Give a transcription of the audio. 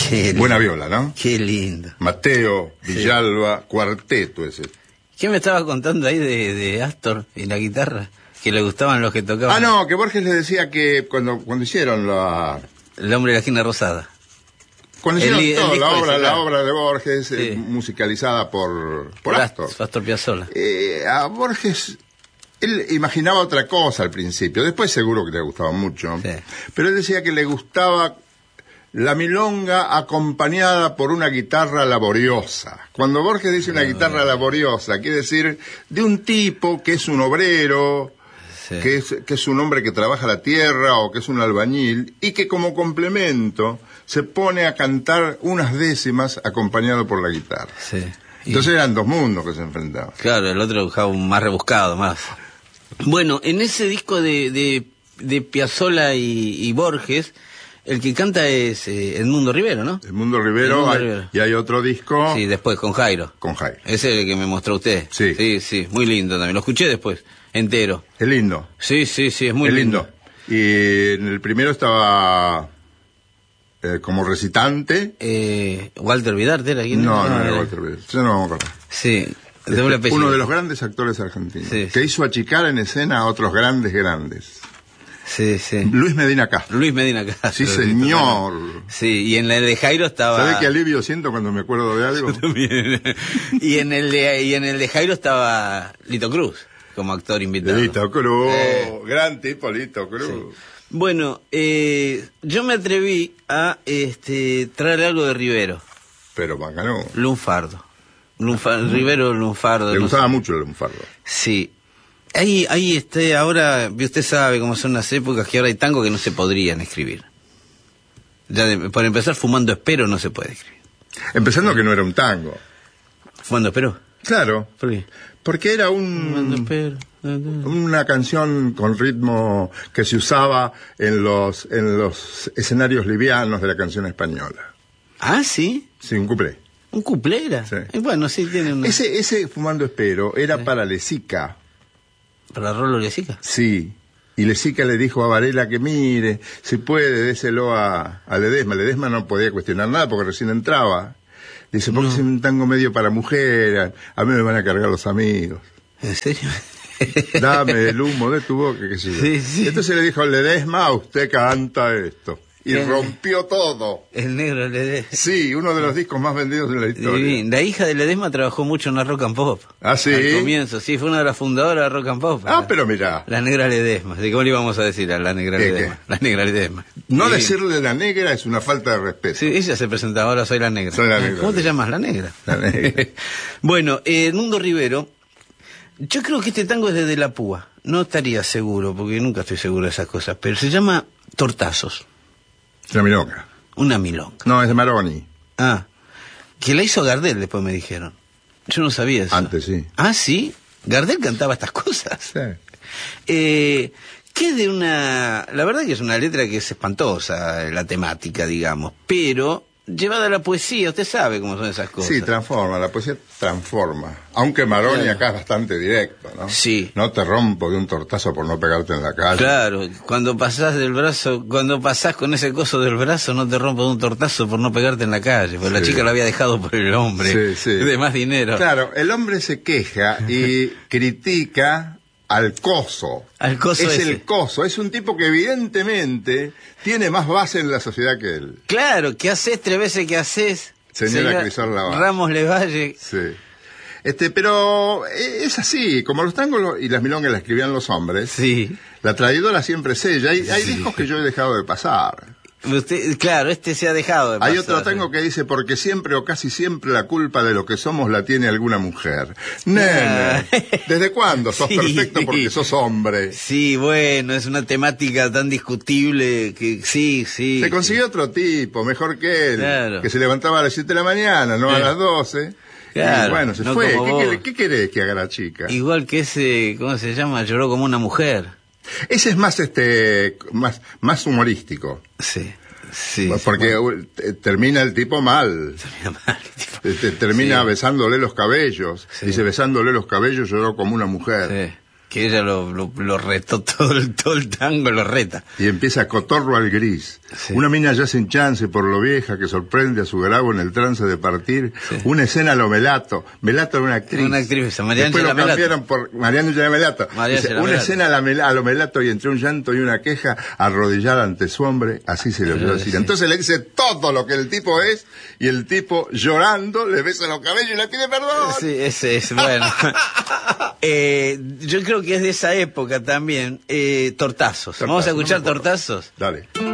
Buena viola, ¿no? Qué lindo. Mateo, Villalba, cuarteto ese. ¿Qué me estaba contando ahí de Astor y la guitarra? Que le gustaban los que tocaban. Ah, no, que Borges le decía que cuando hicieron El hombre de la esquina rosada. Cuando hicieron todo, la ese, obra de Borges, sí, musicalizada por Astor. Astor Piazzolla. A Borges, él imaginaba otra cosa al principio, después seguro que le gustaba mucho, sí, pero él decía que le gustaba la milonga acompañada por una guitarra laboriosa. Cuando Borges dice una guitarra laboriosa, quiere decir de un tipo que es un obrero, sí, que es un hombre que trabaja la tierra o que es un albañil y que como complemento se pone a cantar unas décimas acompañado por la guitarra. Sí. Entonces eran dos mundos que se enfrentaban. Claro, el otro buscaba un más rebuscado, más. Bueno, en ese disco de Piazzolla y Borges, el que canta es Edmundo Rivero, ¿no? Edmundo Rivero, y hay otro disco. Sí, después con Jairo. Con Jairo. Ese es el que me mostró usted. Sí. Sí, muy lindo también. Lo escuché después, entero. Es lindo. Sí, es muy lindo. Y en el primero estaba como recitante. Walter Vidarte era quien. No era Walter Vidarte. Yo no me acuerdo. Sí. Uno de los grandes actores argentinos, sí, que hizo achicar en escena a otros grandes. Sí. Luis Medina Castro. Sí, señor. Sí, y en el de Jairo estaba... ¿Sabe qué alivio siento cuando me acuerdo de algo? Yo también. y en el de Jairo estaba Lito Cruz, como actor invitado. Lito Cruz, gran tipo Lito Cruz. Sí. Bueno, yo me atreví a traer algo de Rivero. Pero bacano. Lunfardo. Rivero Lunfardo. Le gustaba mucho el Lunfardo. Sí. Ahí ahora, usted sabe cómo son las épocas, que ahora hay tango que no se podrían escribir. Por empezar, Fumando Espero no se puede escribir. Empezando que no era un tango. ¿Fumando Espero? Claro. ¿Por qué? Porque era una canción con ritmo que se usaba en los escenarios livianos de la canción española. ¿Ah, sí? Sí, un cuplé. ¿Un cuplé era? Sí. Bueno, sí tiene una... Ese Fumando Espero era para Lezica. ¿Para Rolo Lezica? Sí. Y Lezica le dijo a Varela que mire, si puede, déselo a Ledesma. Ledesma no podía cuestionar nada porque recién entraba. Dice, porque es un tango medio para mujer, a mí me van a cargar los amigos. ¿En serio? Dame el humo de tu boca, qué sé yo. Sí. Entonces le dijo, Ledesma, usted canta esto. Y rompió todo. El negro Ledesma. Sí, uno de los discos más vendidos de la historia. Divino. La hija de Ledesma trabajó mucho en la Rock and Pop. ¿Ah, sí? Al comienzo, sí, fue una de las fundadoras de Rock and Pop. Pero mirá. La negra Ledesma. ¿De cómo le íbamos a decir a la negra Ledesma? ¿Qué? La negra Ledesma. No Divino. decirle la negra es una falta de respeto. Sí, ella se presenta ahora, soy la negra. Soy la negra. ¿Cómo te llamas? La negra. La negra. Bueno, Edmundo Rivero, yo creo que este tango es de la Púa. No estaría seguro, porque nunca estoy seguro de esas cosas, pero se llama Tortazos. Una milonga. Una milonga. No, es de Maroni. Ah, que la hizo Gardel, después me dijeron. Yo no sabía eso. Antes, sí. Ah, ¿sí? Gardel cantaba estas cosas. Sí. Que es de una... La verdad que es una letra que es espantosa, la temática, digamos, pero llevada a la poesía, usted sabe cómo son esas cosas. Sí, transforma, la poesía transforma. Aunque Maroni acá es bastante directo, ¿no? Sí. No te rompo de un tortazo por no pegarte en la calle. Claro, cuando pasás con ese coso del brazo, no te rompo de un tortazo por no pegarte en la calle, porque la chica lo había dejado por el hombre, de más dinero. Claro, el hombre se queja y critica al coso. Al coso es ese. El coso, es un tipo que evidentemente tiene más base en la sociedad que él. Claro, ¿qué haces 3 veces que haces? Señora Crisol Lavalle. Ramos Levalle. Sí. Pero es así, como los tangos y las milongas la escribían los hombres, sí, la traidora siempre es ella. Hay discos que yo he dejado de pasar. Claro, se ha dejado de pasar. Hay otro tango que dice, porque siempre o casi siempre la culpa de lo que somos la tiene alguna mujer. Nene, ¿desde cuándo sos perfecto porque sos hombre? Sí, bueno, es una temática tan discutible que sí. Se consiguió otro tipo, mejor que él, claro, que se levantaba a las 7 de la mañana, no a las 12. Claro, y bueno, se no fue. ¿Qué querés que haga la chica? Igual que ese, ¿cómo se llama? Lloró como una mujer. Ese es más humorístico. Sí. Porque termina el tipo mal. Termina besándole los cabellos. Sí. Dice, besándole los cabellos lloró como una mujer. Sí. que ella lo retó todo el tango, lo reta. Y empieza Cotorro al gris. Sí. Una mina ya sin chance por lo vieja que sorprende a su grabo en el trance de partir. Sí. Una escena a lo Melato. Melato era una actriz. Una actriz, Mariana Después lo cambiaron por Mariana Melato. Dice, una escena a lo Melato y entre un llanto y una queja, arrodillada ante su hombre, así se le oyó decir. Sí. Entonces le dice todo lo que el tipo es y el tipo llorando le besa los cabellos y le pide perdón. Sí, ese es, bueno. Yo creo que es de esa época también. Tortazos. Vamos a escuchar Tortazos. Dale.